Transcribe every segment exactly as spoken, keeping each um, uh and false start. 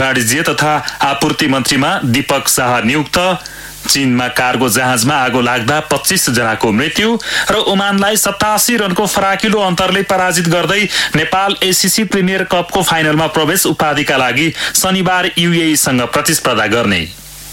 वाणिज्य तथा आपूर्ति मन्त्रीमा दीपक शाह नियुक्त। चीनमा कार्गो जहाजमा आगो लाग्दा पच्चीस जनाको मृत्यु र ओमानलाई सतासी रनको फराकिलो अन्तरले पराजित गर्दै नेपाल एसीसी प्रिमियर कपको फाइनलमा प्रवेश। उपाधिका लागि शनिबार यूएईसँग प्रतिस्पर्धा गर्ने।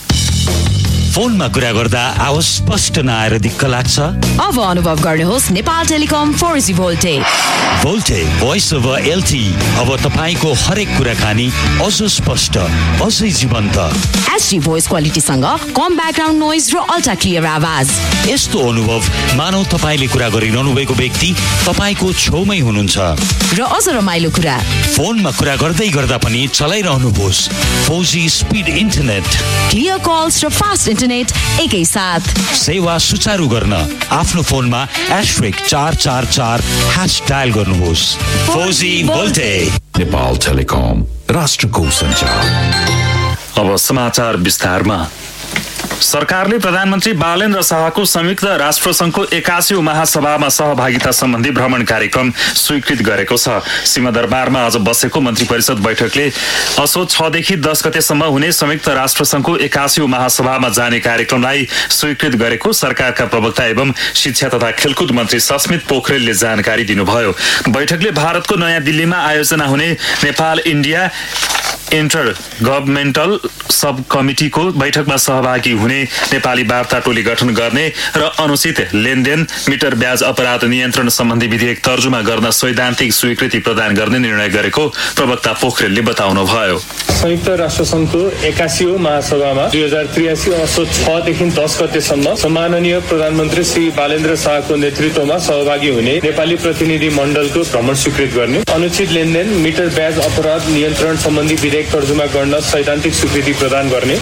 फोनमा कुरा गर्दा आवाज स्पष्ट नआएर दिक्क लाग्छ? अब अनुभव गर्नुहोस् Nepal telecom four G भोल्टे। भोल्टे voice over LT अब तपाईको हरेक कुराकानी अझ स्पष्ट, अझै जीवन्त। एचडी भोइस क्वालिटीसँग कम ब्याकग्राउन्ड नोइज र अल्ट्रा क्लियर आवाज। यस्तो अनुभव मानौ तपाईले कुरा गरिरहनु भएको व्यक्ति तपाईको छेउमै हुनुहुन्छ। र अझ रमाइलो कुरा, फोनमा कुरा गर्दै गर्दा पनि चलाइरहनुहोस् four G speed internet, clear calls र फास्ट इन्टरनेट एकै साथ। सेवा सुचारू गर्न आफ्नो फोनमा एस्ट्रिक चार चार चार ह्यास डायल गर्नुहोस्। Four G भोल्टे। नेपाल टेलिकम, राष्ट्रको सञ्चार। अब समाचार विस्तारमा। सरकारले प्रधानमन्त्री बालेन्द्र शाहको संयुक्त राष्ट्रसङ्घको एकासीौं महासभामा सहभागिता सम्बन्धी भ्रमण कार्यक्रम स्वीकृत गरेको छ। सिंहदरबारमा आज बसेको मन्त्री परिषद बैठकले असोज छदेखि दस गतेसम्म हुने संयुक्त राष्ट्रसङ्घको एकासीौं महासभामा जाने कार्यक्रमलाई स्वीकृत गरेको सरकारका प्रवक्ता एवं शिक्षा तथा खेलकुद मन्त्री सस्मित पोखरेलले जानकारी दिनुभयो। बैठकले भारतको नयाँ दिल्लीमा आयोजना हुने नेपाल इन्डिया इन्टर गभर्मेन्टल सब कमिटीको बैठकमा सहभागी हुने नेपाली वार्ता टोली गठन गर्ने र अनुचित लेनदेन मिटर ब्याज अपराध नियन्त्रण सम्बन्धी विधेयक तर्जुमा गर्न सैद्धान्तिक स्वीकृति प्रदान गर्ने निर्णय गरेको प्रवक्ता पोखरेलले बताउनुभयो। संयुक्त राष्ट्रसङ्घको एकासीौं महासभामा दुई हजार त्रियासी असोज छदेखि दस गतेसम्म सम्माननीय प्रधानमन्त्री श्री बालेन्द्र शाहको नेतृत्वमा सहभागी हुने नेपाली प्रतिनिधि मण्डलको भ्रमण स्वीकृत गर्ने, अनुचित लेनदेन मिटर ब्याज अपराध नियन्त्रण सम्बन्धी विधेयक तर्जुमा गर्न सैद्धान्तिक स्वीकृति प्रदान गर्ने।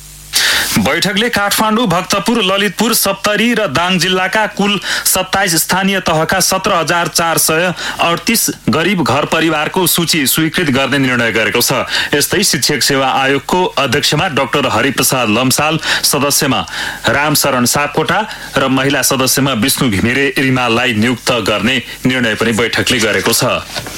बैठकले काठमाडौँ, भक्तपुर, ललितपुर, सप्तरी र दाङ जिल्लाका कुल सत्ताइस स्थानीय तहका सत्र हजार चार सय अडतिस गरीब घर परिवारको सूची स्वीकृत गर्ने निर्णय गरेको छ। यस्तै शिक्षक सेवा आयोगको अध्यक्षमा डाक्टर हरिप्रसाद लम्साल, सदस्यमा रामशरण सापकोटा र महिला सदस्यमा विष्णु घिमिरे रिमाललाई नियुक्त गर्ने निर्णय पनि बैठकले गरेको छ।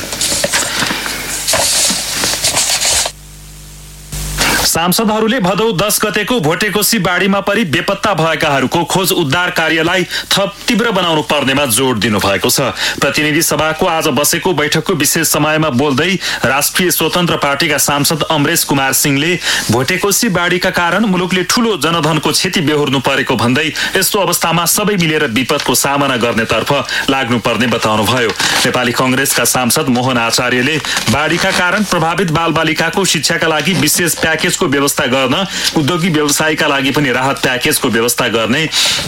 सांसदहरूले भदौ दस गतेको भोटेकोशी बाढीमा परि बेपत्ता भएकाहरूको खोज उद्धार कार्यलाई थप तीव्र बनाउनु पर्नेमा जोड दिनु भएको छ। प्रतिनिधि सभाको आज बसेको बैठकको विशेष समयमा बोल्दै राष्ट्रिय स्वतन्त्र पार्टीका सांसद अमरेश कुमार सिंहले भोटेकोशी बाढीका कारण मुलुकले ठूलो जनधनको क्षति बेहोर्नु परेको भन्दै यस्तो अवस्थामा सबै मिलेर विपदको सामना गर्नेतर्फ लाग्नुपर्ने बताउनुभयो। नेपाली कांग्रेसका सांसद मोहन आचार्यले बाढीका कारण प्रभावित बालबालिकाको शिक्षाका लागि विशेष प्याकेज को व्यवस्था गर्न, उद्योगी व्यवसायका लागि पनि राहत प्याकेजको व्यवस्था गर्ने,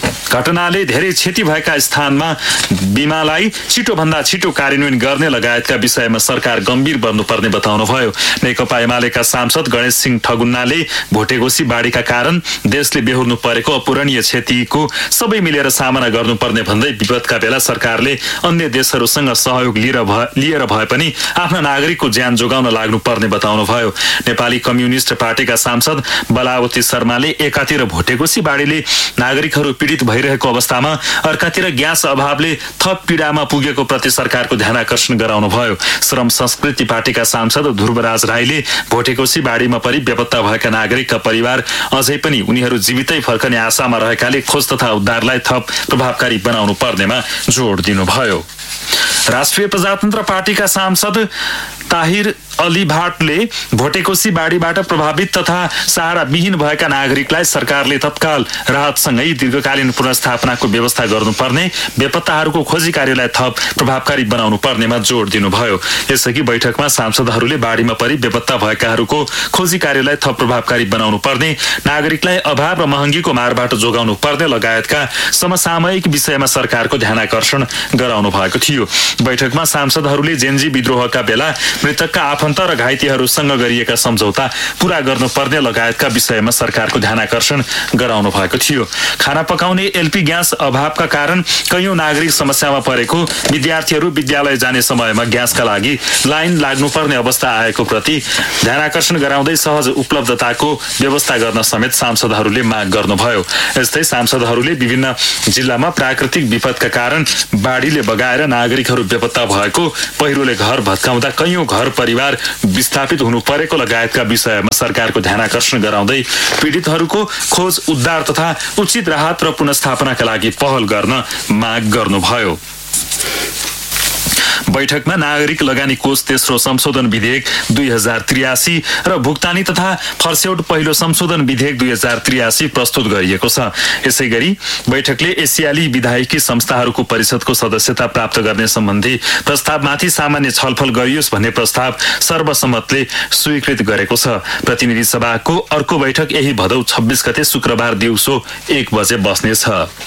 घटनाले धेरै क्षति भएका स्थानमा बीमालाई छिटो भन्दा छिटो कार्यान्वयन गर्ने लगायतका विषयमा सरकार गम्भीर बन्नुपर्ने बताउनुभयो। नेकपा एमालेका सांसद गणेश सिंह ठगुन्नाले भोटेकोशी बाढीका कारण देशले बेहोर्नु परेको अपूरणीय क्षतिको सबै मिलेर सामना गर्नुपर्ने भन्दै विपदका बेला सरकारले अन्य देशहरूसँग सहयोग लिएर भए पनि आफ्ना नागरिकको ज्यान जोगाउन लाग्नुपर्ने बताउनुभयो। नेपाली कम्युनिस्ट पार्टीका सांसद बलावती शर्माले एकातिर भोटेकोशी बाढीले नागरिकहरू पीडित भइरहेको अवस्थामा अर्कातिर ग्यास अभावले थप पीडामा पुगेको प्रति सरकारको ध्यानाकर्षण गराउनुभयो। श्रम संस्कृति पार्टीका सांसद ध्रुवराज राईले भोटेकोशी बाढीमा परि बेपत्ता भएका नागरिकका परिवार अझै पनि उनीहरू जीवितै फर्कने आशामा रहेकाले खोज तथा उद्धारलाई थप प्रभावकारी बनाउनु पर्नेमा जोड दिनुभयो। राष्ट्रिय प्रजातन्त्र पार्टीका सांसद ताहिर अली भाटले भोटेकोशी बाढीबाट प्रभावित तथा सहारा विहीन भएका नागरिकलाई सरकारले तत्काल राहतसँगै दीर्घकालीन पुनर्स्थापनाको व्यवस्था गर्नुपर्ने, बेपत्ताहरूको खोजी कार्यलाई थप प्रभावकारी बनाउनु पर्नेमा जोड दिनुभयो। यसअघि बैठकमा सांसदहरूले बाढीमा परि बेपत्ता भएकाहरूको खोजी कार्यलाई थप प्रभावकारी बनाउनु पर्ने, नागरिकलाई अभाव र महँगीको मारबाट जोगाउनु पर्ने लगायतका समसामयिक विषयमा सरकारको ध्यानाकर्षण गराउनु भएको थियो। बैठकमा सांसदहरूले जेन्जी विद्रोहका बेला मृतकका आफन्त र घाइतेहरूसँग गरिएका सम्झौता पूरा गर्नुपर्ने लगायतका विषयमा सरकारको ध्यानाकर्षण गराउनु भएको थियो। खाना पकाउने एलपी ग्यास अभावका कारण कैयौं नागरिक समस्यामा परेको, विद्यार्थीहरू विद्यालय जाने समयमा ग्यासका लागि लाइन लाग्नुपर्ने अवस्था आएको प्रति ध्यानाकर्षण गराउँदै सहज उपलब्धताको व्यवस्था गर्न समेत सांसदहरूले माग गर्नुभयो। यस्तै सांसदहरूले विभिन्न जिल्लामा प्राकृतिक विपदका कारण बाढीले बगाएर नागरिकहरू बेपत्ता भएको, पहिरोले घर भत्काउँदा कैयौं कैयौं घर परिवार विस्थापित हुनु परेको लगायतका विषयमा सरकारको ध्यानाकर्षण गराउँदै पीडितहरूको खोज उद्धार तथा उचित राहत र पुनर्स्थापनाका लागि पहल गर्न माग गर्नुभयो। बैठकमा नागरिक लगानी कोष तेस्रो संशोधन विधेयक दुई हजार त्रियासी र भुक्तानी तथा फर्स्यौट पहिलो संशोधन विधेयक दुई हजार त्रियासी प्रस्तुत गरिएको छ। यसै गरी बैठकले एसियाली विधायकी संस्थाहरूको परिषदको सदस्यता प्राप्त गर्ने सम्बन्धी प्रस्तावमाथि सामान्य छलफल गरियोस् भन्ने प्रस्ताव सर्वसम्मतले स्वीकृत गरेको छ। प्रतिनिधि सभाको अर्को बैठक यही भदौ छब्बीस गते शुक्रबार दिउँसो एक बजे बस्नेछ।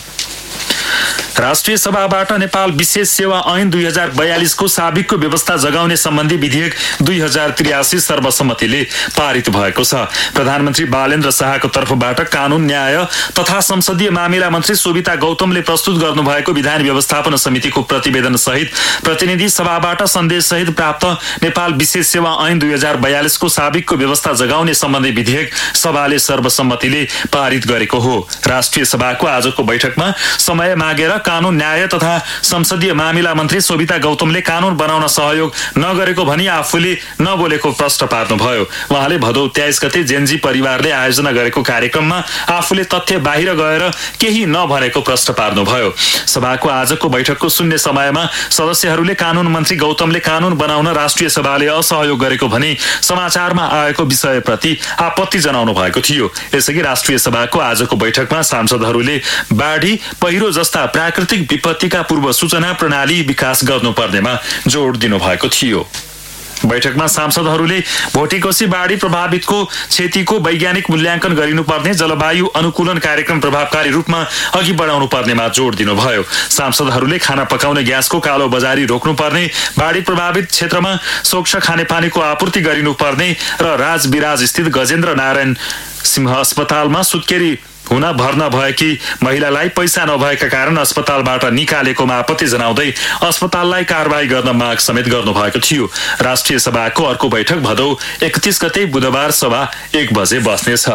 राष्ट्रिय सभाबाट नेपाल विशेष सेवा ऐन दुई हजार बयालिसको साबिकको व्यवस्था जगाउने सम्बन्धी विधेयक दुई हजार त्रियासी सर्वसम्मतिले पारित भएको छ। प्रधानमन्त्री बालेन्द्र शाहको तर्फबाट कानून न्याय तथा संसदीय मामिला मन्त्री सोभिता गौतमले प्रस्तुत गर्नुभएको विधान व्यवस्थापन समितिको प्रतिवेदन सहित प्रतिनिधि सभाबाट सन्देश सहित प्राप्त नेपाल विशेष सेवा ऐन दुई हजार बयालिसको साबिकको व्यवस्था जगाउने सम्बन्धी विधेयक सभाले सर्वसम्मतिले पारित गरेको हो। राष्ट्रिय सभाको आजको बैठकमा समय मागेर कानून न्याय तथा संसदीय मामिला मन्त्री सोभिता गौतमले कानून बनाउन सहयोग नगरेको भनी आफूले नबोलेको प्रश्न पार्नुभयो। उहाँले भदौ तेइस गते जेन्जी परिवारले आयोजना गरेको कार्यक्रममा आफूले तथ्य बाहिर गएर केही नभनेको प्रश्न पार्नुभयो। सभाको आजको बैठकको शून्य समयमा सदस्यहरूले कानून मन्त्री गौतमले कानून बनाउन राष्ट्रिय सभाले असहयोग गरेको भनी समाचारमा आएको विषयप्रति आपत्ति जनाउनु भएको थियो। यसअघि राष्ट्रिय सभाको आजको बैठकमा सांसदहरूले बाढी पहिरो जस्ता प्राकृतिक विपत्तिका पूर्व सूचना प्रणाली विकास गर्नुपर्नेमा जोड दिनुभएको थियो। बैठकमा सांसदहरूले भोटिकोशी बाढी प्रभावितको क्षतिको वैज्ञानिक मूल्याङ्कन गरिनुपर्ने, जलवायु अनुकूलन कार्यक्रम प्रभावकारी रूपमा अघि बढाउनु पर्नेमा जोड दिनुभयो। सांसदहरूले खाना पकाउने ग्यासको कालो बजारी रोक्नुपर्ने, बाढी प्रभावित क्षेत्रमा स्वच्छ खानेपानीको आपूर्ति गरिनुपर्ने र राजविराज स्थित गजेन्द्र नारायण सिंह अस्पतालमा सुत्केरी हुन भर्ना भएकी महिलालाई पैसा नभएका कारण अस्पतालबाट निकालेकोमा आपत्ति जनाउँदै अस्पताललाई कारबाही गर्न माग समेत गर्नुभएको थियो। राष्ट्रिय सभाको अर्को बैठक भदौ एकतीस गते बुधबार सभा एक बजे बस्नेछ।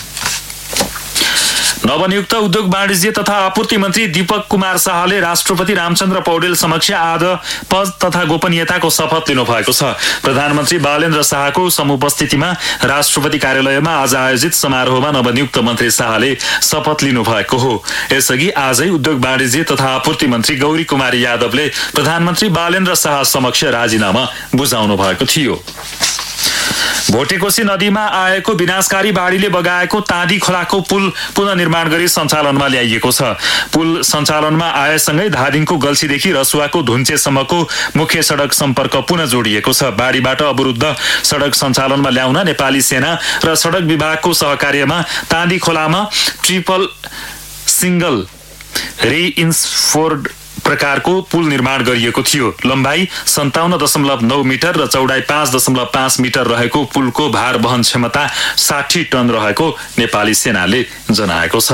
नवनियुक्त उद्योग वाणिज्य तथा आपूर्ति मन्त्री दीपक कुमार शाहले राष्ट्रपति रामचन्द्र पौडेल समक्ष आज पद तथा गोपनीयताको शपथ लिनु भएको छ। प्रधानमन्त्री बालेन्द्र शाहको समुपस्थितिमा राष्ट्रपति कार्यालयमा आज आयोजित समारोहमा नवनियुक्त मन्त्री शाहले शपथ लिनु भएको हो। यसअघि आजै उद्योग वाणिज्य तथा आपूर्ति मन्त्री गौरी कुमारी यादवले प्रधानमन्त्री बालेन्द्र शाह समक्ष राजीनामा बुझाउनु भएको थियो। भोटेकोशी नदीमा आएको विनाशकारी बाढीले बगाएको ताँदी खोलाको पुल पुनर्निर्माण गरी सञ्चालनमा ल्याइएको छ। पुल सञ्चालनमा आएसँगै धादिङको गल्छीदेखि रसुवाको धुन्चेसम्मको मुख्य सडक सम्पर्क पुनः जोडिएको छ। बाढीबाट अवरुद्ध सडक सञ्चालनमा ल्याउन नेपाली सेना र सडक विभागको सहकार्यमा ताँदी खोलामा ट्रिपल सिंगल रेइन्फोर्स्ड प्रकारको पुल निर्माण गरिएको थियो। लम्बाई सन्ताउन्न दशमलव नौ मिटर र चौडाइ पाँच दशमलव पाँच मिटर रहेको पुलको भार वहन क्षमता साठी टन रहेको नेपाली सेनाले जनाएको छ।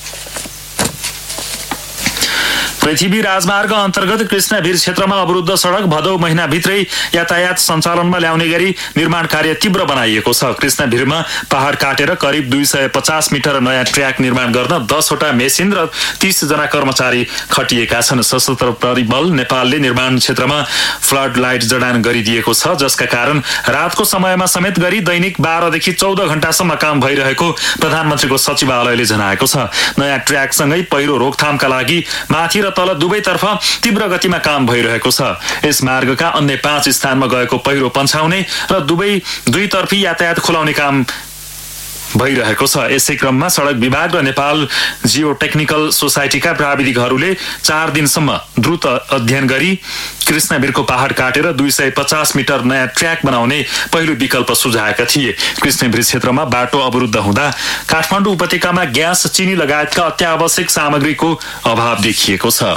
पृथ्वी राजमार्ग अन्तर्गत कृष्णभिर क्षेत्रमा अवरुद्ध सडक भदौ महिनाभित्रै यातायात सञ्चालनमा ल्याउने गरी निर्माण कार्य तीव्र बनाइएको छ। कृष्णभिरमा पहाड काटेर करिब दुई सय पचास मिटर नयाँ ट्र्याक निर्माण गर्न दसवटा मेसिन र तीस जना कर्मचारी खटिएका छन्। सशस्त्र प्रहरी बल नेपालले निर्माण क्षेत्रमा फ्लड लाइट जडान गरिदिएको छ, जसका कारण रातको समयमा समेत गरी दैनिक बाह्रदेखि चौध घण्टासम्म काम भइरहेको प्रधानमन्त्रीको सचिवालयले जनाएको छ। नयाँ ट्र्याकसँगै पहिरो रोकथामका लागि माथि र तल दुवैतर्फ तीव्र गतिमा काम भइरहेको छ। यस मार्गका अन्य पाँच स्थानमा गएको पहिरो पन्छाउने र दुवै दुईतर्फी यातायात खोलाउने काम भइरहेको छ। यसै क्रममा सडक विभाग र नेपाल जियो टेक्निकल सोसाइटीका प्राविधिकहरूले चार दिनसम्म द्रुत अध्ययन गरी कृष्णभिरको पहाड काटेर दुई सय पचास मिटर नयाँ ट्र्याक बनाउने पहिलो विकल्प सुझाएका थिए। कृष्णभिर क्षेत्रमा बाटो अवरुद्ध हुँदा काठमाडौँ उपत्यकामा ग्यास, चिनी लगायतका अत्यावश्यक सामग्रीको अभाव देखिएको छ।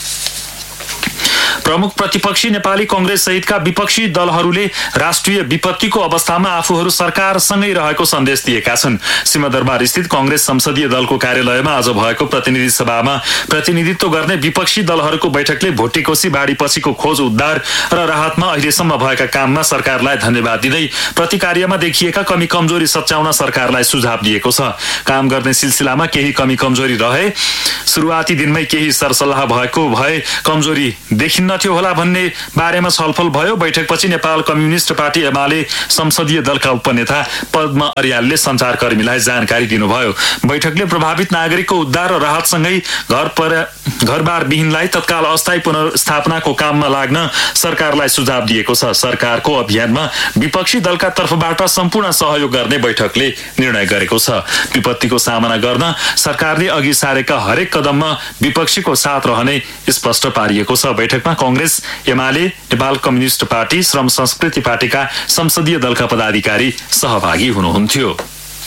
प्रमुख प्रतिपक्षी नेपाली कांग्रेस सहितका विपक्षी दलहरूले राष्ट्रिय विपत्तिको अवस्थामा आफूहरू सरकारसँगै रहेको सन्देश दिएका छन्। सिंहदरबार स्थित कांग्रेस संसदीय दलको कार्यालयमा आज भएको प्रतिनिधि सभामा प्रतिनिधित्व गर्ने विपक्षी दलहरूको बैठकले भोटेकोशी बाढीपछिको खोज उद्धार र राहतमा अहिलेसम्म भएका काममा सरकारलाई धन्यवाद दिँदै प्रतिकार्यमा देखिएका कमी कमजोरी सच्याउन सरकारलाई सुझाव दिएको छ। काम गर्ने सिलसिलामा केही कमी कमजोरी रहे, सुरुवाती दिनमै केही सरसल्लाह भएको भए कमजोरी देखिन्न हुन थियो होला भन्ने बारेमा छलफल भयो। बैठकपछि नेपाल कम्युनिस्ट पार्टी एमाले संसदीय दलका उपनेता पद्म अर्यालले सञ्चारकर्मीलाई जानकारी दिनुभयो। बैठकले प्रभावित नागरिकको उद्धार र राहतसँगै घर पर घरबार विहीनलाई तत्काल अस्थायी पुनर्स्थापनाको काममा लाग्न सरकारलाई सुझाव दिएको छ। सरकारको अभियानमा विपक्षी दलका तर्फबाट सम्पूर्ण सहयोग गर्ने बैठकले निर्णय गरेको छ। विपत्तिको सामना गर्न सरकारले अघि सारेका हरेक कदममा विपक्षीको साथ रहने स्पष्ट पारिएको छ। बैठकमा कांग्रेस, एमाले, नेपाल कम्युनिस्ट पार्टी, श्रम संस्कृति पार्टीका संसदीय दलका पदाधिकारी सहभागी हुनुहुन्थ्यो।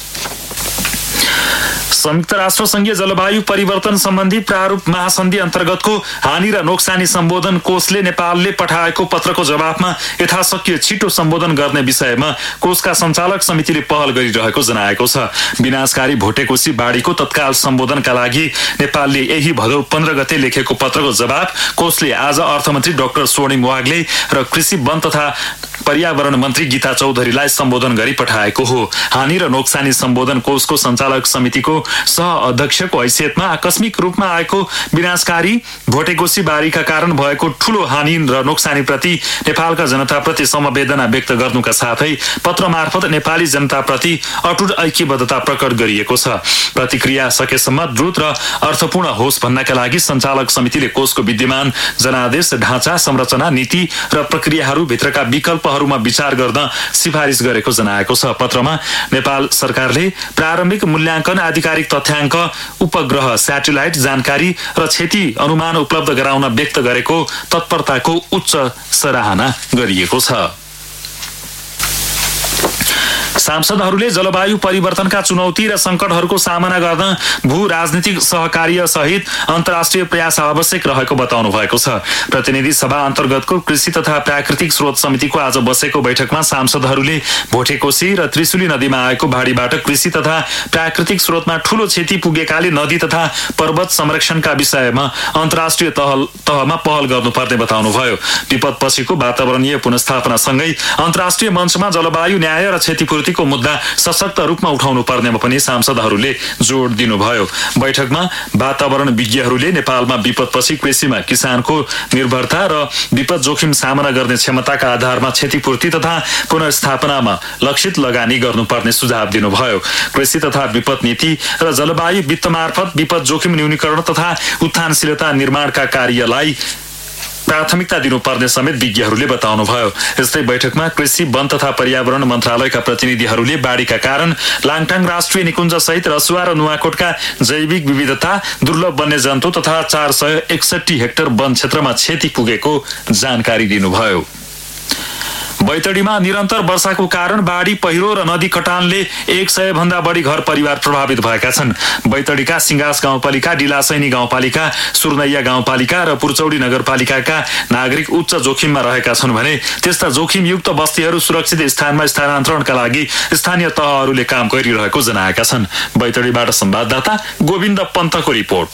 संयुक्त राष्ट्र संघीय जलवायु परिवर्तन सम्बन्धी प्रारूप महासन्धि अन्तर्गतको हानि र नोक्सानी सम्बोधन कोषले नेपालले पठाएको पत्रको जवाफमा यथाशक्य छिटो सम्बोधन गर्ने विषयमा कोषका सञ्चालक समितिले पहल गरिरहेको जनाएको छ। विनाशकारी भोटेकोशी बाढीको तत्काल सम्बोधनका लागि नेपालले यही भदौ पन्ध्र गते लेखेको पत्रको जवाफ कोषले आज अर्थमन्त्री डाक्टर स्वर्णिम वाग्ले र कृषि, वन तथा पर्यावरण मन्त्री गीता चौधरीलाई सम्बोधन गरी पठाएको हो। हानि र नोक्सानी सम्बोधन कोषको सञ्चालक समितिको सह अध्यक्षको हैसियतमा आकस्मिक रूपमा आएको विनाशकारी भोटेकोशी बाढीका कारण भएको ठूलो हानि र नोक्सानीप्रति नेपालका जनताप्रति समवेदना व्यक्त गर्नुका साथै पत्र मार्फत नेपाली जनताप्रति अटुट ऐक्यबद्धता प्रकट गरिएको छ। प्रतिक्रिया सकेसम्म द्रुत र अर्थपूर्ण होस् भन्नका लागि सञ्चालक समितिले कोषको विद्यमान जनादेश, ढाँचा, संरचना, नीति र प्रक्रियाहरू भित्रका विकल्पहरूमा विचार गर्न सिफारिस गरेको जनाएको छ। पत्रमा नेपाल सरकारले प्रारम्भिक मूल्याङ्कन, आधिकारिक तथ्याङ्क, उपग्रह स्याटेलाइट जानकारी र क्षति अनुमान उपलब्ध गराउन व्यक्त गरेको तत्परताको उच्च सराहना गरिएको छ। सांसदहरूले जलवायु परिवर्तनका चुनौती र संकटहरूको सामना गर्न भू राजनीतिक सहकार्य सहित अन्तर्राष्ट्रिय प्रयास आवश्यक रहेको बताउनु भएको छ। प्रतिनिधि सभा अन्तर्गतको कृषि तथा प्राकृतिक स्रोत समितिको आज बसेको बैठकमा सांसदहरूले भोटेकोशी र त्रिशुली नदीमा आएको बाढीबाट कृषि तथा प्राकृतिक स्रोतमा ठूलो क्षति पुगेकाले नदी तथा पर्वत संरक्षणका विषयमा अन्तर्राष्ट्रिय तहमा पहल गर्नुपर्ने बताउनुभयो। विपदपछिको वातावरणीय पुनर्स्थापनासँगै अन्तर्राष्ट्रिय मञ्चमा जलवायु न्याय र क्षतिपूर्ति को मुद्दा सशक्त रूपमा उठाउनु पर्नेमा पनि सांसदहरूले जोड दिनुभयो। बैठकमा वातावरण विज्ञहरूले नेपालमा विपदपछि कृषिमा किसानको निर्भरता र विपद जोखिम सामना गर्ने क्षमताका आधारमा क्षतिपूर्ति तथा पुनर्स्थापनामा लक्षित लगानी गर्नुपर्ने सुझाव दिनुभयो। कृषि तथा विपद नीति र जलवायु वित्त मार्फत विपद जोखिम न्यूनीकरण तथा उत्थानशीलता निर्माणका कार्यलाई प्राथमिकता दिनुपर्ने समेत विज्ञहरूले बताउनुभयो। यस्तै बैठकमा कृषि, वन तथा पर्यावरण मन्त्रालयका प्रतिनिधिहरूले बाढीका कारण लाङटाङ राष्ट्रिय निकुञ्ज सहित रसुवा र नुवाकोटका जैविक विविधता, दुर्लभ वन्यजन्तु तथा चार सय एकसठी हेक्टर वन क्षेत्रमा क्षति पुगेको जानकारी दिनुभयो। बैतडीमा निरन्तर वर्षाको कारण बाढी, पहिरो र नदी कटानले एक सय भन्दा बढी घर परिवार प्रभावित भएका छन्। बैतडीका सिंगास गाउँपालिका, डिलासैनी गाउँपालिका, सुर्नैया गाउँपालिका र पुर्चौडी नगरपालिकाका नागरिक उच्च जोखिममा रहेका छन् भने त्यस्ता जोखिमयुक्त बस्तीहरू सुरक्षित स्थानमा स्थानान्तरणका लागि स्थानीय तहहरूले काम गरिरहेको जनाएका छन्। बैतडीबाट संवाददाता गोविन्द पन्तको रिपोर्ट।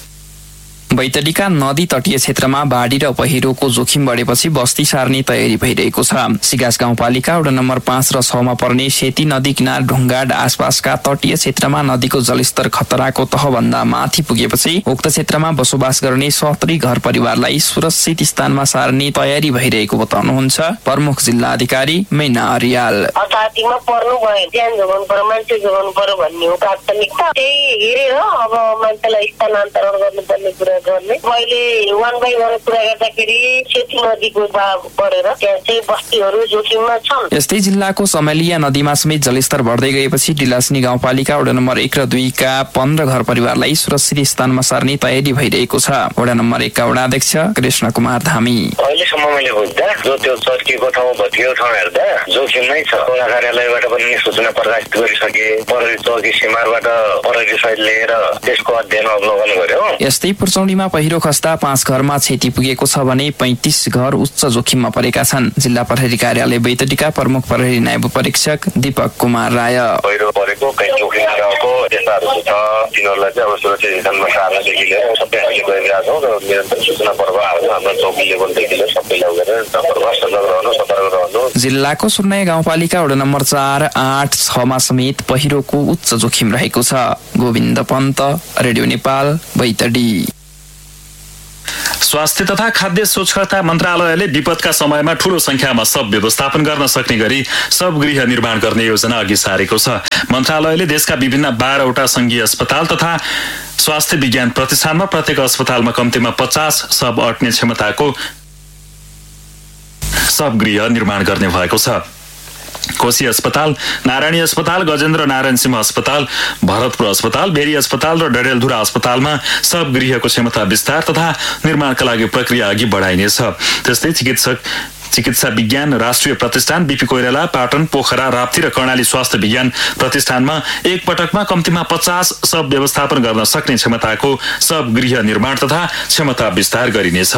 बैतडीका नदी तटीय क्षेत्रमा बाढी र पहिरोको जोखिम बढेपछि बस्ती सार्ने तयारी भइरहेको छ। सिगास गाउँपालिका वडा नम्बर पाँच र छमा पर्ने सेती नदी किनार ढुङ्गाड आसपासका तटीय क्षेत्रमा नदीको जलस्तर खतराको तहभन्दा माथि पुगेपछि उक्त क्षेत्रमा बसोबास गर्ने सत्तरी घर परिवारलाई सुरक्षित स्थानमा सार्ने तयारी भइरहेको बताउनुहुन्छ प्रमुख जिल्ला अधिकारी मैना अर्याल। अर्थातिमा पर्नु भयो, ज्यान जोगाउनु पर्यो, मान्छे जोगाउनु पर्यो भन्ने हो प्राथमिकता। त्यही हेरेर अब मान्छेलाई स्थानान्तरण गर्नुपर्ने कुरा गर्ने। मैले वान बाई वान कुरा गर्दाखेरि सेती नदीको बहाव बढेर त्यहाँ चाहिँ बस्तीहरू जोखिममा छन्। यस्तै जिल्लाको समेलिया नदीमा समेत जलस्तर बढ्दै गएपछि डिलासनी गाउँपालिका वडा नम्बर एक र दुई का पन्ध्र घर परिवारलाई सुरक्षित स्थानमा सार्ने तयारी भइरहेको छ। वडा नम्बर एक का वडा अध्यक्ष कृष्ण कुमार धामी। अहिलेसम्म मैले बुझ्दा जो त्यो चर्किएको ठाउँ भत्किएको ठाउँ हेर्दा जोखिम नै छ। वडा कार्यालयबाट पनि सूचना प्रकाशित गरिसके, प्रहरी चौकी सीमाबाट प्रहरी सहित लिएर त्यसको अध्ययन अवलोकन गर्यो। यस्तै पुर्चौडीमा पहिरो खस्दा पाँच घरमा क्षति पुगेको छ भने पैंतीस घर उच्च जोखिममा परेका छन्। जिल्ला प्रहरी कार्यालय बैतडीका प्रमुख प्रहरी नायब परीक्षक दीपक कुमार राय। पहिरो परेको कहीँ जोखिम रहेको त्यस्ताहरू छ, तिनीहरूलाई चाहिँ अब सुरक्षित स्थानमा सार्नदेखि लिएर सबै हामीले गरिरहेका छौँ र निरन्तर सूचना प्रवाहहरू हाम्रो चौकी लेभलदेखि लिएर सबैलाई उगेर प्रवाह सजग रहनु, सतर्क रहनु। जिल्लाको सुर्नैया गाउँपालिका वडा नम्बर चार, आठ, छमा समेत पहिरोको उच्च जोखिम रहेको छ। गोविन्द पन्त, रेडियो नेपाल, बैतडी। स्वास्थ्य तथा खाद्य सुरक्षा मन्त्रालयले विपदका समयमा ठूलो संख्यामा शव व्यवस्थापन गर्न सक्ने गरी शव गृह निर्माण गर्ने योजना अघि सारेको छ। मन्त्रालयले देशका विभिन्न बाह्रवटा संघीय अस्पताल तथा स्वास्थ्य विज्ञान प्रतिष्ठानमा प्रत्येक अस्पतालमा कम्तीमा पचास शव अट्ने क्षमताको शव गृह निर्माण गर्ने भएको छ। कोशी अस्पताल, नारायणी अस्पताल, गजेन्द्र नारायण सिंह अस्पताल, भरतपुर अस्पताल, बेरी अस्पताल र डडेलधुरा अस्पतालमा शव गृहको क्षमता विस्तार तथा निर्माणका लागि प्रक्रिया अघि बढाइनेछ। त्यस्तै चिकित्सक चिकित्सा विज्ञान राष्ट्रिय प्रतिष्ठान, बीपी कोइराला, पाटन, पोखरा, राप्ती र कर्णाली स्वास्थ्य विज्ञान प्रतिष्ठानमा एक पटकमा कम्तीमा पचास शव व्यवस्थापन गर्न सक्ने क्षमताको शव गृह निर्माण तथा क्षमता विस्तार गरिनेछ।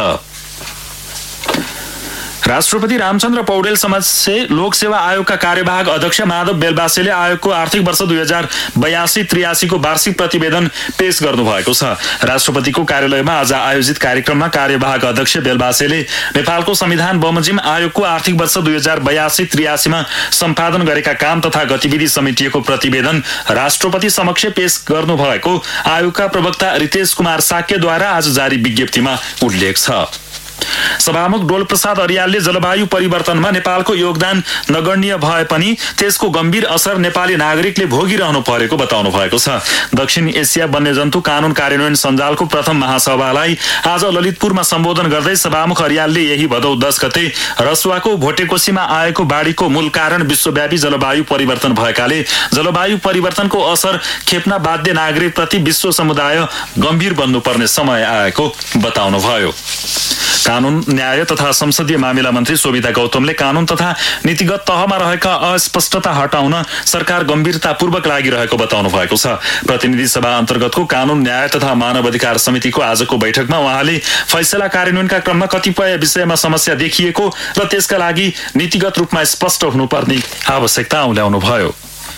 राष्ट्रपति रामचन्द्र पौडेल समक्ष लोक सेवा आयोगका कार्यवाहक अध्यक्ष माधव बेलबासेले आयोगको आर्थिक वर्ष दुई हजार बयासी त्रियासीको वार्षिक प्रतिवेदन पेश गर्नुभएको छ। राष्ट्रपतिको कार्यालयमा आज आयोजित कार्यक्रममा कार्यवाहक अध्यक्ष बेलबासेले नेपालको संविधान बमोजिम आयोगको आर्थिक वर्ष दुई हजार बयासी त्रियासीमा सम्पादन गरेका काम तथा गतिविधि समेटिएको प्रतिवेदन राष्ट्रपति समक्ष पेश गर्नुभएको आयोगका प्रवक्ता रितेश कुमार साक्यद्वारा आज जारी विज्ञप्तिमा उल्लेख छ। सभामुख डोल प्रसाद अर्यालले जलवायु परिवर्तनमा नेपालको योगदान नगण्य भए पनि त्यसको गम्भीर असर नेपाली नागरिकले भोगिरहनु परेको बताउनु भएको छ। दक्षिण एसिया वन्यजन्तु कानून कार्यान्वयन सञ्जालको प्रथम महासभालाई आज ललितपुरमा सम्बोधन गर्दै सभामुख अर्यालले यही भदौ दस गते रसुवाको भोटेकोसीमा आएको बाढीको मूल कारण विश्वव्यापी जलवायु परिवर्तन भएकाले जलवायु परिवर्तनको असर खेप्न बाध्य नागरिकप्रति विश्व समुदाय गम्भीर बन्नुपर्ने समय आएको बताउनुभयो। कानून, न्याय तथा संसदीय मामिला मन्त्री शोभिता गौतमले कानून तथा नीतिगत तहमा रहेका अस्पष्टता हटाउन सरकार गम्भीरतापूर्वक लागिरहेको बताउनु भएको छ। प्रतिनिधि सभा अन्तर्गतको कानून, न्याय तथा मानव अधिकार समितिको आजको बैठकमा उहाँले फैसला कार्यान्वयनका क्रममा कतिपय विषयमा समस्या देखिएको र त्यसका लागि नीतिगत रूपमा स्पष्ट हुनुपर्ने आवश्यकता औल्याउनुभयो।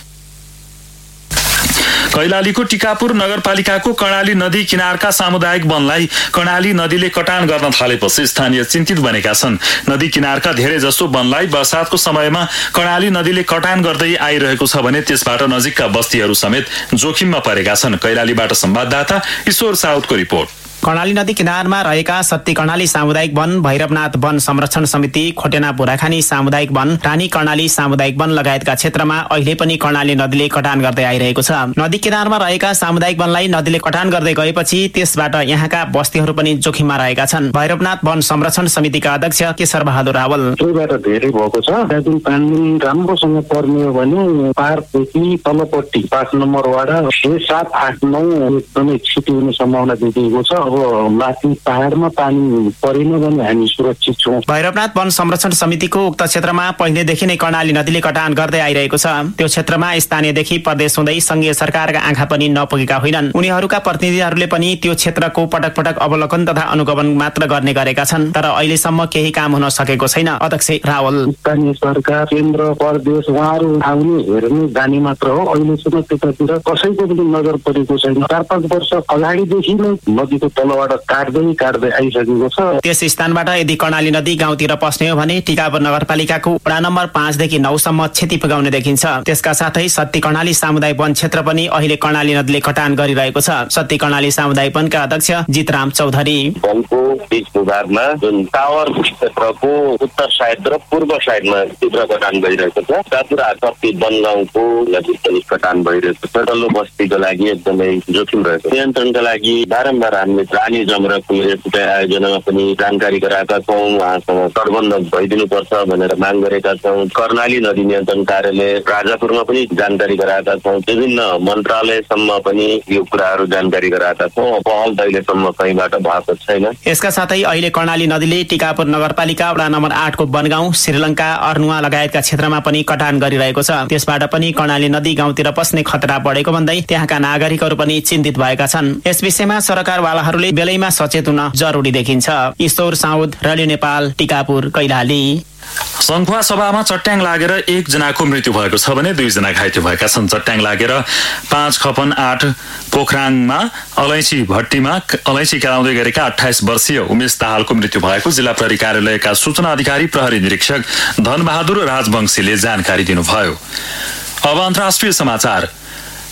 कैलालीको टिकापुर नगरपालिकाको कर्णाली नदी किनारका सामुदायिक वनलाई कर्णाली नदीले कटान गर्न थालेपछि स्थानीय चिन्तित बनेका छन्। नदी किनारका धेरै जसो वनलाई वर्षातको समयमा कर्णाली नदीले कटान गर्दै आइरहेको छ भने त्यसबाट नजिकका बस्तीहरू समेत जोखिममा परेका छन्। कैलालीबाट संवाददाता ईश्वर साउदको रिपोर्ट। कर्णाली नदी किनारमा रहेका सत्ती कर्णाली सामुदायिक वन, भैरवनाथ वन संरक्षण समिति, खोटेना बुराखानी सामुदायिक वन, रानी कर्णाली सामुदायिक वन लगायतका क्षेत्रमा अहिले पनि कर्णाली नदीले कटान गर्दै आइरहेको छ। नदी किनारमा रहेका सामुदायिक वनलाई नदीले कटान गर्दै गएपछि त्यसबाट यहाँका बस्तीहरू पनि जोखिममा रहेका छन्। भैरवनाथ वन संरक्षण समितिका अध्यक्ष केशर बहादुर रावल धेरै भएको छ। त्यहाँदेखि पानी राम्रोसँग पर्ने हो भने पारदेखि तलपट्टि पाँच नम्बर वाडा छे सात आठ नौ एकदमै क्षति हुने सम्भावना देखिएको छ। अब माथि पहाडमा पानी परेन भने हामी सुरक्षित छौँ। भैरवनाथ वन संरक्षण समितिको उक्त क्षेत्रमा पहिलेदेखि नै कर्णाली नदीले कटान गर्दै आइरहेको छ। त्यो क्षेत्रमा स्थानीयदेखि प्रदेश हुँदै संघीय सरकारका आँखा पनि नपुगेका होइनन्। उनीहरूका प्रतिनिधिहरूले पनि त्यो क्षेत्रको पटक पटक अवलोकन तथा अनुगमन मात्र गर्ने गरेका छन्, तर अहिलेसम्म केही काम हुन सकेको छैन। अध्यक्ष रावल स्थानीय सरकार, केन्द्र, प्रदेश उहाँहरू आउने हेर्ने जाने मात्र हो। अहिलेसम्म त्यतातिर कसैको पनि नजर परेको छैन। चार पाँच वर्ष अगाडिदेखि नै नदीको तलबाट काट्दै काट्दै आइसकेको छ। त्यस स्थानबाट यदि कर्णाली नदी गाउँतिर पस्ने हो भने टिकापुर नगरपालिकाको वडा नम्बर पाँचदेखि नौसम्म क्षति पुगाउने देखिन्छ। त्यसका साथै सत्ती कर्णाली सामुदायिक वन क्षेत्र पनि अहिले कर्णाली नदीले कटान गरिरहेको छ। सत्ती कर्णाली सामुदायिक वनका अध्यक्ष जितराम चौधरी वनको बीच भूभागमा जुन टावर क्षेत्रको उत्तर साइड र पूर्व साइडमा तीव्र कटान भइरहेको छ। कापुरा सत्ती वन गाउँको नजिक पनि कटान भइरहेको छ। तल्लो बस्तीको लागि एकदमै जोखिम रहेको छ। नियन्त्रणका लागि बारम्बार हामीले रानी जमराको आयोजनामा पनि जानकारी गराएका छौँ। उहाँसँग तटबन्ध भइदिनुपर्छ भनेर माग गरेका छौँ। कर्णाली नदी नियन्त्रण कार्यालय राजापुरमा पनि जानकारी गराएका छौँ। विभिन्न मन्त्रालयसम्म पनि यो कुराहरू जानकारी गराएका छौँ। पहल अहिलेसम्म कहीँबाट भएको छैन। यसका साथै अहिले कर्णाली नदीले टिकापुर नगरपालिका वडा नम्बर आठको बनगाउँ, श्रीलङ्का, अर्नुवा लगायतका क्षेत्रमा पनि कटान गरिरहेको छ। त्यसबाट पनि कर्णाली नदी गाउँतिर पस्ने खतरा बढेको भन्दै त्यहाँका नागरिकहरू पनि चिन्तित भएका छन्। यस विषयमा सरकारवालाहरूले बेलैमा सचेत हुन जरुरी देखिन्छ। ईश्वर साउद, रेडियो नेपाल, टिकापुर, कैलाली। सङ्खुवा सभामा चट्याङ लागेर एकजनाको मृत्यु भएको छ भने दुईजना घाइते भएका छन्। चट्याङ लागेर पाँच खपन आठ पोखराङमा अलैँची भट्टीमा अलैँची केलाउँदै गरेका अठाइस वर्षीय उमेश दाहालको मृत्यु भएको जिल्ला प्रहरी कार्यालयका सूचना अधिकारी प्रहरी निरीक्षक धनबहादुर राजवंशीले जानकारी दिनुभयो। अब अन्तर्राष्ट्रिय समाचार।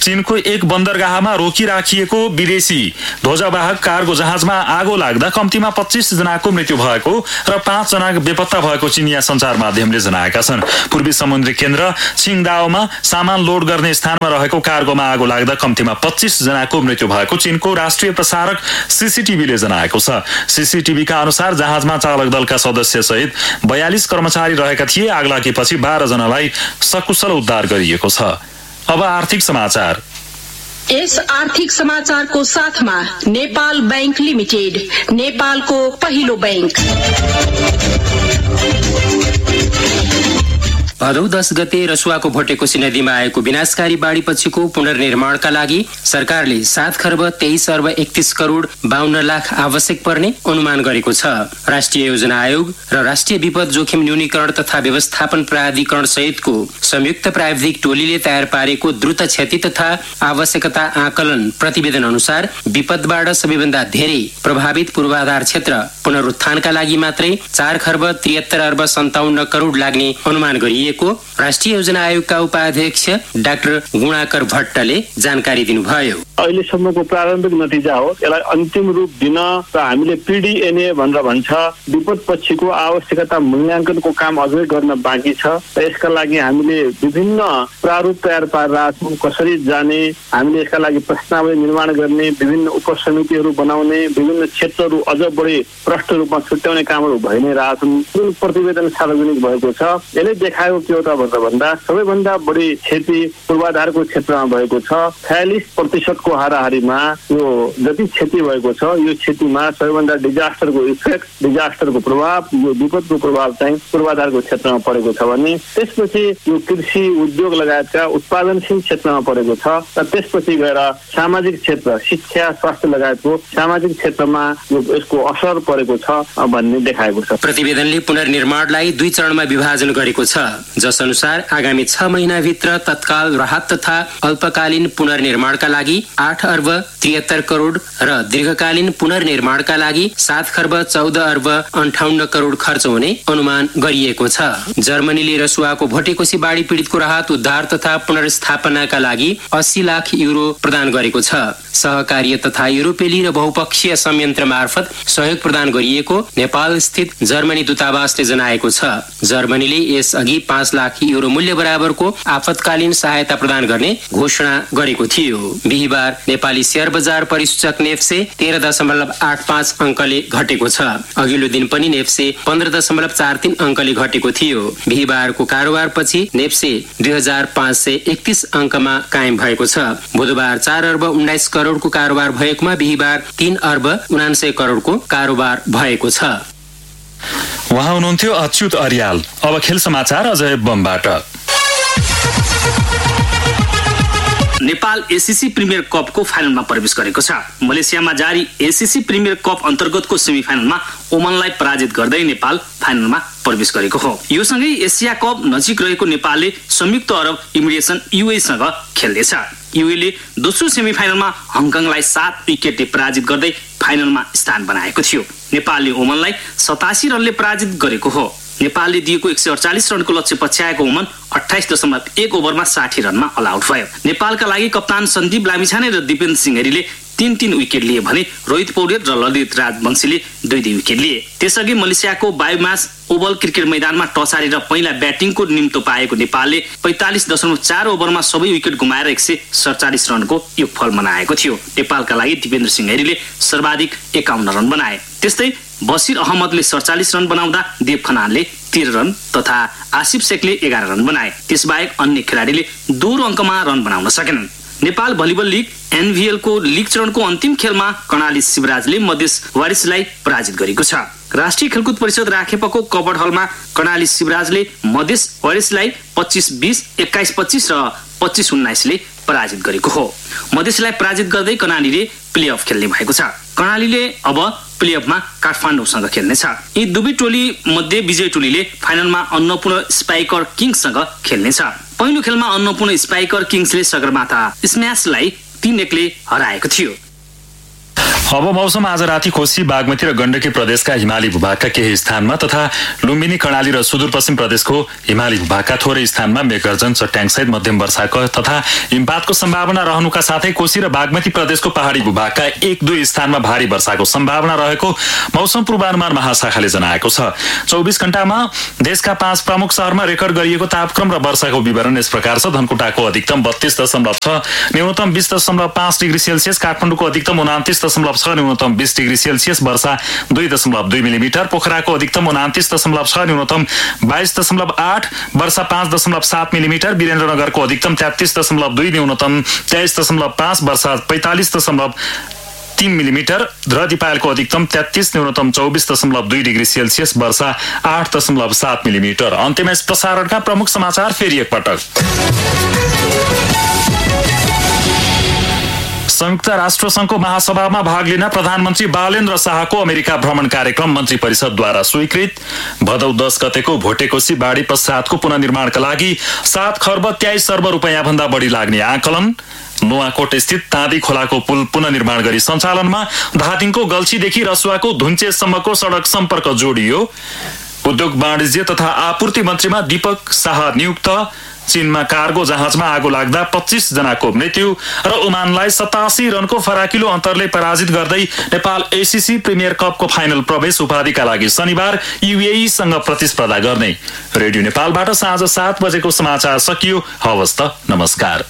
चीनको एक बन्दरगाहमा रोकिराखिएको विदेशी ध्वजावाहक कार्गो जहाजमा आगो लाग्दा कम्तीमा पच्चीस जनाको मृत्यु भएको र पाँच जना बेपत्ता भएको चिनिया सञ्चार माध्यमले जनाएका छन्। पूर्वी समुद्री केन्द्र छिङदाओमा सामान लोड गर्ने स्थानमा रहेको कार्गोमा आगो लाग्दा कम्तीमा पच्चीस जनाको मृत्यु भएको चीनको राष्ट्रिय प्रसारक सीसीटीभीले जनाएको छ। सीसीटीभीका अनुसार जहाजमा चालक दलका सदस्य सहित बयालीस कर्मचारी रहेका थिए। आग लागेपछि बाह्र जनालाई सकुशल उद्धार गरिएको छ। अब आर्थिक समाचार। यस आर्थिक समाचारको साथमा नेपाल बैंक लिमिटेड, नेपालको पहिलो बैंक। भदौ दस गते रसुवाको भोटेकोशी नदीमा आएको विनाशकारी बाढीपछिको पुनर्निर्माणका लागि सरकारले सात खर्ब तेइस अर्ब एकतीस करोड़ बाहन्न लाख आवश्यक पर्ने अनुमान गरेको छ। राष्ट्रिय योजना आयोग र राष्ट्रिय विपद जोखिम न्यूनीकरण तथा व्यवस्थापन प्राधिकरण सहितको संयुक्त प्राविधिक टोलीले तयार पारेको द्रुत क्षति तथा आवश्यकता आकलन प्रतिवेदन अनुसार विपदबाट सबैभन्दा धेरै प्रभावित पूर्वाधार क्षेत्र पुनरुत्थानका लागि मात्रै चार खर्ब त्रिहत्तर अर्ब सन्ताउन्न करोड़ लाग्ने अनुमान गरिएको राष्ट्रिय योजना आयोगका उपाध्यक्ष डाक्टर गुणाकर भट्टले जानकारी दिनुभयो। अहिलेसम्मको प्रारम्भिक नतिजा हो। यसलाई अन्तिम रूप दिन र हामीले पीडीएनए भनेर भन्छ विपद पछिको आवश्यकता मूल्याङ्कनको काम अझै गर्न बाँकी छ। यसका लागि हामीले विभिन्न प्रारूप तयार पारेर छौँ। कसरी जाने, हामीले यसका लागि प्रश्नावली निर्माण गर्ने, विभिन्न उपसमितिहरू बनाउने, विभिन्न क्षेत्रहरू अझ बढी प्रष्ट रूपमा छुट्याउने कामहरू भइ नै रहेछन्। जुन प्रतिवेदन सार्वजनिक भएको छ यसले देखाएको के हो त भन्दा सबैभन्दा बढी क्षति पूर्वाधारको क्षेत्रमा भएको छ। छयालिस प्रतिशतको हाराहारीमा यो जति क्षति भएको छ यो क्षतिमा सबैभन्दा डिजास्टरको इफेक्ट, डिजास्टरको प्रभाव, यो विपदको प्रभाव चाहिँ पूर्वाधारको क्षेत्रमा परेको छ भने त्यसपछि यो कृषि उद्योग लगायतका उत्पादनशील क्षेत्रमा परेको छ र त्यसपछि गएर सामाजिक क्षेत्र, शिक्षा, स्वास्थ्य लगायतको सामाजिक क्षेत्रमा यो यसको असर परेको छ भन्ने देखाएको छ। प्रतिवेदनले पुनर्निर्माणलाई दुई चरणमा विभाजन गरेको छ, जस अनुसार आगामी छ महिनाभित्र तत्काल राहत तथा अल्पकालीन पुनर्निर्माणका लागि आठ अर्ब त्रिहत्तर करोड़ र दीर्घकालीन पुनर्निर्माणका लागि सात खर्ब चौध अर्ब अन्ठाउन्न करोड़ खर्च हुने अनुमान गरिएको छ। जर्मनीले रसुवाको भोटेकोशी बाढी पीडितको राहत उद्धार तथा पुनर्स्थापनाका लागि अस्सी लाख युरो प्रदान गरेको छ। सहकार्य तथा युरोपेली र बहुपक्षीय संयन्त्र मार्फत सहयोग प्रदान गरिएको नेपाल स्थित जर्मनी दूतावासले जनाएको छ। जर्मनीले यस अघि पाँच लाख युरो मूल्य बराबरको आपतकालीन सहायता प्रदान गर्ने घोषणा गरेको थियो। बिहिबार नेपाली शेयर बजार परिसूचक नेप्से तेह्र दशमलव आठ पाँच अङ्कले घटेको छ। अघिल्लो दिन पनि नेप्से पन्ध्र दशमलव चार तीन अङ्कले घटेको थियो। बिहिबारको कारोबार पछि नेप्से दुई हजार पाँच सय एकतीस अङ्कमा कायम भएको छ। बुधबार चार अर्ब उन्नाइस करोड़को कारोबार भएकोमा बिहिबार तीन अर्ब उनान्सय करोड़को कारोबार भएको छ। उहाँ हुनुहुन्थ्यो अच्युत अर्याल। अब खेल समाचार अजय बमबाट। नेपाल एसीसी प्रिमियर कपको फाइनलमा प्रवेश गरेको छ। मलेसियामा जारी एसीसी प्रिमियर कप अन्तर्गतको सेमिफाइनलमा ओमनलाई पराजित गर्दै नेपाल फाइनलमा प्रवेश गरेको हो। यो सँगै एसिया कप नजिक रहेको नेपालले संयुक्त अरब इमिरेसन युएसँग खेल्नेछ। युएले दोस्रो सेमिफाइनलमा हङकङलाई सात विकेटले पराजित गर्दै फाइनलमा स्थान बनाएको थियो। नेपालले ओमनलाई सतासी रनले पराजित गरेको हो। नेपालले दिएको एक सय अडचालिस रनको लक्ष्य पछ्याएको ओमन अठाइस दशमलव एक ओभरमा साठी रनमा अल आउट भयो। नेपालका लागि कप्तान सन्दीप लामिछाने र दिपेन्द्र सिंहरीले तीन तीन विकेट लिए भने रोहित पौडेल र ललित राजवंशीले दुई दुई विकेट लिए। त्यसअघि मलेसियाको बायोमास ओभल क्रिकेट मैदानमा टस हारेर पहिला ब्याटिङको निम्तो पाएको नेपालले पैंतालिस दशमलव चार ओभरमा सबै विकेट गुमाएर एक सय सडचालिस रनको योगफल बनाएको थियो। नेपालका लागि दिपेन्द्र सिंहरीले सर्वाधिक एकाउन्न रन बनाए। त्यस्तै बसिर अहमदले सडचालिस रन बनाउँदा देव खनालले तेह्र रन तथा आसिफ शेखले एघार रन बनाए। त्यसबाहेक अन्य खेलाडीले दोहोरो अङ्कमा रन बनाउन सकेनन्। नेपाल भलिबल लिग एनभीएल को लिग चरणको अन्तिम खेलमा कर्णाली शिवराजले मधेस वारिसलाई पराजित गरेको छ। राष्ट्रिय खेलकुद परिषद राखेपको कबड हलमा कर्णाली शिवराजले मधेस वारिसलाई पच्चीस बीस, एक्काइस पच्चीस र पच्चीस उन्नाइसले पराजित गरेको हो। मधेसलाई पराजित गर्दै कर्णालीले प्लेअफ खेल्ने भएको छ। कर्णालीले अब प्लेअफमा काठमाडौँसँग खेल्नेछ। यी दुवै टोली मध्ये विजय टोलीले फाइनलमा अन्नपूर्ण स्पाइकर किङ्ससँग खेल्नेछ। पहिलो खेलमा अन्नपूर्ण स्पाइकर किङ्सले सगरमाथा स्म्यासलाई तीन एकले हराएको थियो। अब मौसम आज राति कोशी बागमती र गण्डकी प्रदेशका हिमाली भूभागका केही स्थानमा तथा लुम्बिनी कर्णाली र सुदूरपश्चिम प्रदेशको हिमाली भूभागका थोरै स्थानमा मेघगर्जन चट्याङसहित मध्यम वर्षाको तथा हिमपातको सम्भावना रहनुका साथै कोशी र बागमती प्रदेशको पहाडी भूभागका एक दुई स्थानमा भारी वर्षाको सम्भावना रहेको मौसम पूर्वानुमान महाशाखाले जनाएको छ। चौबिस घण्टामा देशका पाँच प्रमुख शहरमा रेकर्ड गरिएको तापक्रम र वर्षाको विवरण यस प्रकार छ। धनकुटाको अधिकतम बत्तीस दशमलव छ, न्यूनतम बीस दशमलव पाँच डिग्री सेल्सियस, काठमाडौँको अधिकतम उनातिस दशमलव छ, न्यूनतम बीस डिग्री सेल्सियस, वर्षा दुई दशमलव दुई मिलिमिटर, पोखराको अधिकतम उनातिस दशमलव छ, न्यूनतम बाइस दशमलव आठ, वर्षा पाँच दशमलव सात मिलिमिटर, वीरेन्द्रनगरको अधिकतम तेत्तीस दशमलव दुई, न्यूनतम तेइस दशमलव पाँच, वर्षा पैंतालिस दशमलव तीन मिलिमिटर र दिपायलको अधिकतम तेत्तीस, न्यूनतम चौबिस दशमलव दुई डिग्री सेल्सियस, वर्षा आठ दशमलव सात मिलिमिटर। अन्त्यमा यस प्रसारणका प्रमुख समाचार फेरि एकपटक। संयुक्त राष्ट्र संघको महासभामा भाग लिन प्रधानमन्त्री बालेन्द्र शाहको अमेरिका भ्रमण कार्यक्रम मन्त्री परिषदद्वारा स्वीकृत। भदौ दस गतेको भोटेकोशी बाढी पश्चातको पुनर्निर्माणका लागि सात खर्ब तेइस अर्ब रुपियाँ भन्दा बढी लाग्ने आकलन। नुवाकोट स्थित ताँदी खोलाको पुल पुनर्निर्माण गरी सञ्चालनमा। धादिङको गल्छीदेखि रसुवाको धुन्चेसम्मको सडक सम्पर्क जोडियो। उद्योग वाणिज्य तथा आपूर्ति मन्त्रीमा दीपक शाह नियुक्त। चीनमा कार्गो जहाजमा आगो लाग्दा पच्चीस जनाको मृत्यु र ओमानलाई सतासी रनको फराकिलो अन्तरले पराजित गर्दै नेपाल एसीसी प्रिमियर कपको फाइनल प्रवेश। उपाधिका लागि शनिबार यूएई सँग प्रतिस्पर्धा गर्ने। रेडियो नेपालबाट साँझ सात बजेको समाचार सकियो। हवस् त, नमस्कार।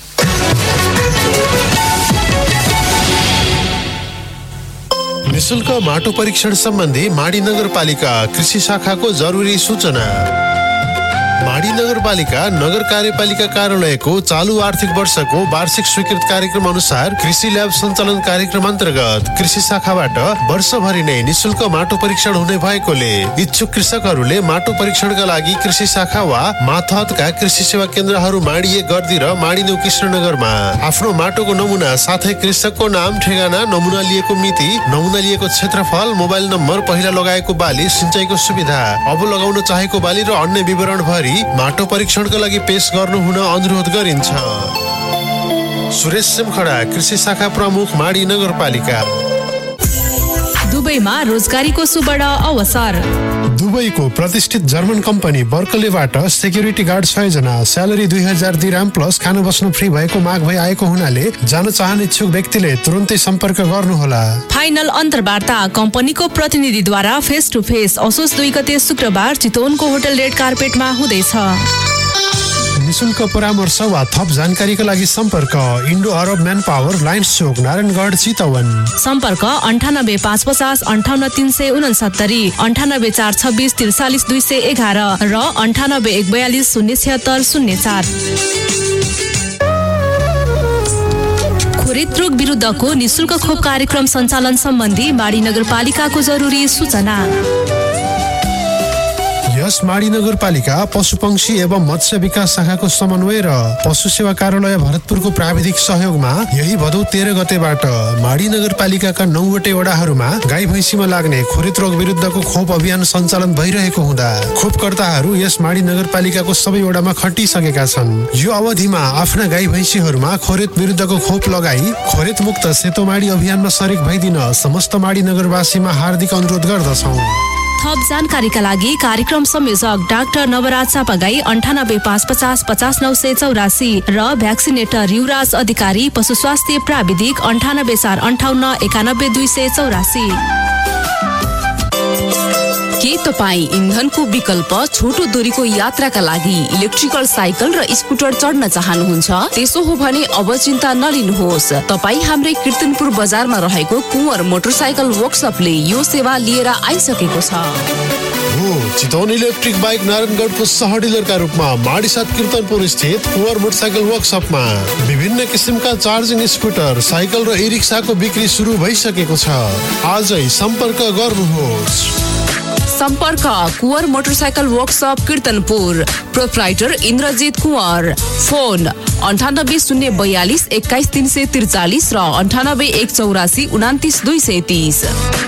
निशुल्क माटो परीक्षण सम्बन्धी माडी नगरपालिका कृषि शाखाको जरुरी सूचना। माडी नगरपालिका नगर कार्यपालिका कार्यालयको चालू आर्थिक वर्षको वार्षिक स्वीकृत कार्यक्रम अनुसार कृषि ल्याब सञ्चालन कार्यक्रम अन्तर्गत कृषि शाखाबाट वर्षभरि नै निशुल्क माटो परीक्षण हुने भएकोले इच्छुक कृषकहरूले माटो परीक्षणका लागि कृषि शाखा वा मातहतका कृषि सेवा केन्द्रहरू माडी एक गर्दी र माडी नौ कृष्णनगरमा आफ्नो माटोको नमुना साथै कृषकको नाम, ठेगाना, नमुना लिएको मिति, नमुना लिएको क्षेत्रफल, मोबाइल नम्बर, पहिला लगाएको बाली, सिंचाइको सुविधा, अब लगाउन चाहेको बाली र अन्य विवरण भरि माटो परीक्षणका लागि पेश गर्नु हुन अनुरोध गरिन्छ। सुरेश सिमखडा, कृषि शाखा प्रमुख, माडी नगरपालिका। दुबईमा रोजगारीको सुवर्ण अवसर। दुबईको प्रतिष्ठित जर्मन कम्पनी बर्कलेबाट सेक्युरिटी गार्ड छय जना, स्यालेरी दुई हजार दिराम प्लस खान बस्नु फ्री भएको माग भई आएको हुनाले जान चाहने इच्छुक व्यक्तिले तुरुन्तै सम्पर्क गर्नुहोला। फाइनल अन्तर्वार्ता कम्पनीको प्रतिनिधिद्वारा फेस टु फेस असोज दुई गते शुक्रबार चितवनको होटल रेड कार्पेटमा हुँदैछ। निशुल्क परामर्श वा थप जानकारीका लागि सम्पर्क इन्डो अरब म्यान पावर, लाइन्स चोक, नारायणगढ, चितवन। सम्पर्क अन्ठानब्बे पाँच पचास अन्ठाउन्न तीन सय उनसत्तरी, अन्ठानब्बे चार छब्बिस त्रिचालिस दुई सय एघार र अन्ठानब्बे एक बयालिस शून्य छिहत्तर शून्य चार। खोरेत रोग विरुद्धको निशुल्क खोप कार्यक्रम सञ्चालन सम्बन्धी माडी नगरपालिकाको जरुरी सूचना। यस माडी नगरपालिका पशुपक्षी एवं मत्स्य विकास शाखाको समन्वय र पशु सेवा कार्यालय भरतपुरको प्राविधिक सहयोगमा यही भदौ तेह्र गतेबाट माडी नगरपालिकाका नौवटै वडाहरूमा गाई भैँसीमा लाग्ने खोरेत रोग विरुद्धको खोप अभियान सञ्चालन भइरहेको हुँदा खोपकर्ताहरू यस माडी नगरपालिकाको सबै वडामा खटिसकेका छन्। यो अवधिमा आफ्ना गाई भैँसीहरूमा खोरेत विरुद्धको खोप लगाई खोरेत मुक्त सेतो माडी अभियानमा सरिक भइदिन समस्त माडी नगरवासीमा हार्दिक अनुरोध गर्दछौँ। थप जानकारीका लागि कार्यक्रम संयोजक डाक्टर नवराज चापागाई अन्ठानब्बे पाँच पचास पचास नौ सय चौरासी र भ्याक्सिनेटर युवराज अधिकारी पशु स्वास्थ्य प्राविधिक अन्ठानब्बे चार अन्ठाउन्न एकानब्बे दुई सय चौरासी। के तपाईँ इन्धनको विकल्प छोटो दूरीको यात्राका लागि इलेक्ट्रिकल साइकल र स्कुटर चढ्न चाहनुहुन्छ? त्यसो हो भने अब चिन्ता नलिनुहोस्। तपाईँ हाम्रै कीर्तनपुर बजारमा रहेको कुँवर मोटरसाइकल वर्कसपले यो सेवा लिएर आइसकेको छ। हो, चितवन इलेक्ट्रिक बाइक नारायणगढको सह डिलरका रूपमा माडी सात कीर्तनपुर स्थित कुँवर मोटरसाइकल वर्कसपमा विभिन्न किसिमका चार्जिङ स्कुटर, साइकल र ई रिक्साको बिक्री सुरु भइसकेको छ। आजै सम्पर्क गर्नुहोस्। सम्पर्क Kunwar motorcycle workshop कीर्तनपुर, proprietor Indrajit Kunwar. Phone अन्ठानब्बे शून्य बयालिस एक्काइस तीन सय त्रिचालिस र अन्ठानब्बे एक चौरासी उनातिस दुई सय तीस।